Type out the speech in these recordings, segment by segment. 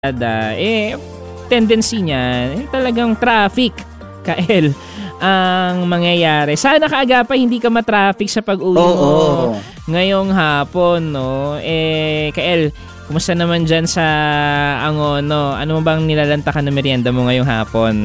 tendency niya, talagang traffic, Kael, ang mangyayari. Sana kaagapay hindi ka ma-traffic sa pag-uwi mo ngayong hapon, no? Kael, kumusta naman dyan sa Angono? Ano mo bang nilalantakan na merienda mo ngayong hapon?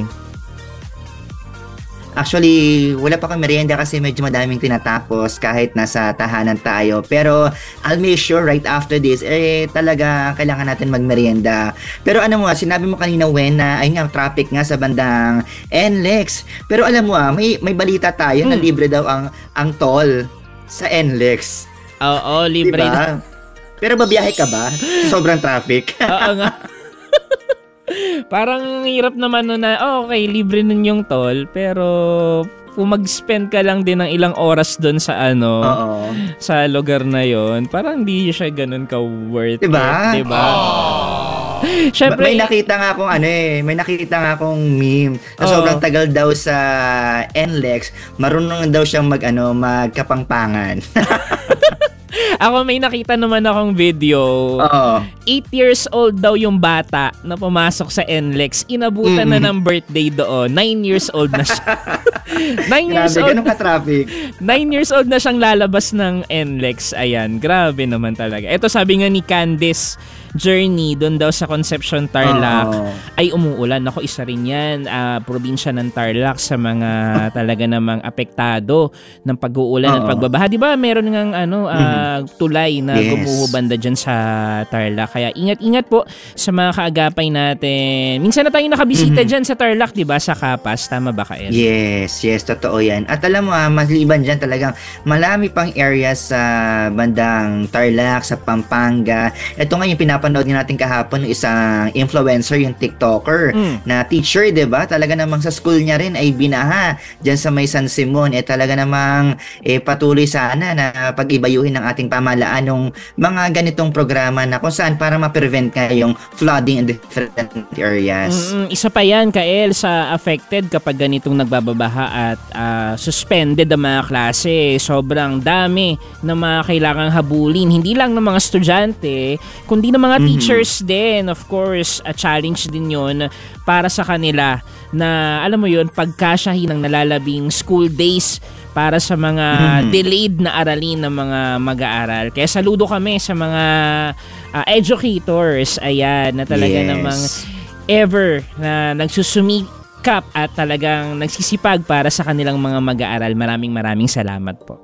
Actually, wala pa akong merienda kasi medyo madaming tinatapos kahit nasa tahanan tayo. Pero I'll make sure right after this, talaga kailangan natin magmerienda. Pero ano mo, sinabi mo kanina, Wen, na ay nga, traffic nga sa bandang NLEX. Pero alam mo may balita tayo na libre daw ang toll sa NLEX. Oo, libre diba? Pero babiyahe ka ba? Sobrang traffic. Oo nga. Parang hirap naman nun na, okay, libre nun yung toll, pero kung mag-spend ka lang din ng ilang oras doon sa sa lugar na yon, parang hindi siya ganun ka-worth it, diba? Syempre, may nakita nga akong meme na sobrang tagal daw sa NLEX, marunong daw siyang magkapangpangan. Ako may nakita naman akong video. 8 years old daw yung bata na pumasok sa NLEX. Inabutan na ng birthday doon. 9 years old na siya. 9 years old. Ganun ka-traffic. 9 years old na siyang lalabas ng NLEX. Ayan, grabe naman talaga. Ito sabi nga ni Candice Journey, doon daw sa Concepcion, Tarlac, ay umuulan. Ako, isa rin yan. Probinsya ng Tarlac sa mga talaga namang apektado ng pag-uulan at pagbabaha. Di ba meron ngang tulay na gumuhubanda dyan sa Tarlac. Kaya ingat-ingat po sa mga kaagapay natin. Minsan na tayong nakabisita dyan sa Tarlac, di ba? Sa Kapas. Tama ba, Kael? Yes, totoo yan. At alam mo, maliban dyan talagang malami pang areas sa bandang Tarlac, sa Pampanga. Ito nga yung pinapanood natin kahapon ng isang influencer, yung TikToker na teacher, diba? Talaga namang sa school niya rin ay binaha dyan sa may San Simon. Talaga namang patuloy sana na pag-ibayuhin ng ating pamahalaan ng mga ganitong programa na kung saan para ma-prevent nga yung flooding in different areas. Isa pa yan, Kael, sa affected kapag ganitong nagbababaha at suspended ang mga klase. Sobrang dami na mga kailangang habulin. Hindi lang ng mga estudyante, kundi ng mga teachers din. Of course, a challenge din yon para sa kanila na, alam mo yun, pagkasyahin ng nalalabing school days para sa mga delayed na aralin ng mga mag-aaral. Kaya saludo kami sa mga educators, ayan, na talaga namang ever na nagsusumikap at talagang nagsisipag para sa kanilang mga mag-aaral. Maraming salamat po.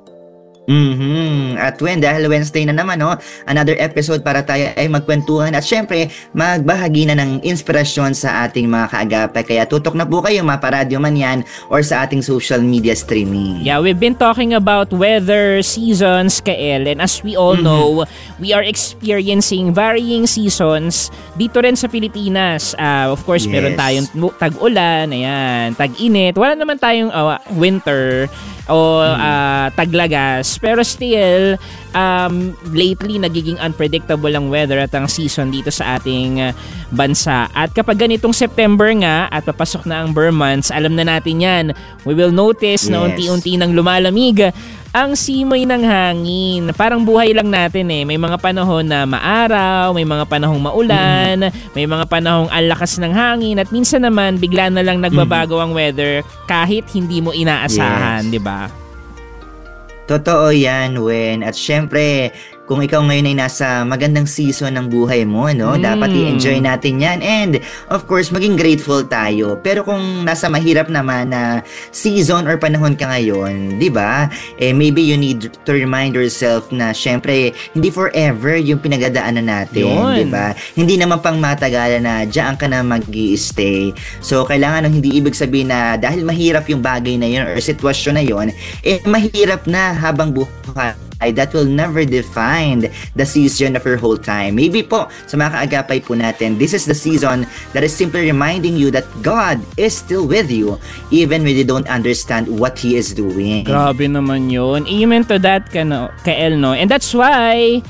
At dahil Wednesday na naman, another episode para tayo ay magkwentuhan at syempre magbahagi na ng inspirasyon sa ating mga kaagapay. Kaya tutok na po kayo, maparadyo man yan or sa ating social media streaming. Yeah, we've been talking about weather seasons, Kael, and as we all know, we are experiencing varying seasons dito rin sa Pilipinas. Of course, meron tayong tag-ulan, ayan, tag-init. Wala naman tayong winter o taglagas, pero still lately nagiging unpredictable ang weather at ang season dito sa ating bansa. At kapag ganitong September nga at papasok na ang Burr months, alam na natin yan, we will notice na unti-unti nang lumalamig ang simoy ng hangin. Parang buhay lang natin may mga panahon na maaraw, may mga panahong maulan, may mga panahong ang lakas ng hangin, at minsan naman bigla na lang nagbabago ang weather kahit hindi mo inaasahan, di ba? Totoo yan, Wen. At syempre, kung ikaw ngayon ay nasa magandang season ng buhay mo, dapat i-enjoy natin yan. And, of course, maging grateful tayo. Pero kung nasa mahirap naman na season or panahon ka ngayon, di ba? Maybe you need to remind yourself na, syempre, hindi forever yung pinagadaanan natin, di ba? Hindi naman pang matagalan na diyan ka na mag-i-stay. So, kailangan ng hindi ibig sabihin na dahil mahirap yung bagay na yun or sitwasyon na yun, mahirap na habang buhay. That will never define the season of your whole time. Maybe po, sa mga kaagapay po natin, this is the season that is simply reminding you that God is still with you, even when you don't understand what He is doing. Grabe naman yun. Amen to that, Kael, no? And that's why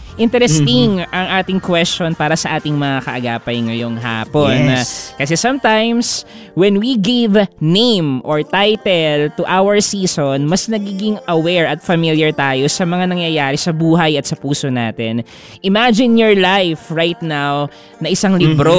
interesting ang ating question para sa ating mga kaagapay ngayong hapon. Yes. Kasi sometimes, when we give name or title to our season, mas nagiging aware at familiar tayo sa mga nangyayari sa buhay at sa puso natin. Imagine your life right now na isang libro.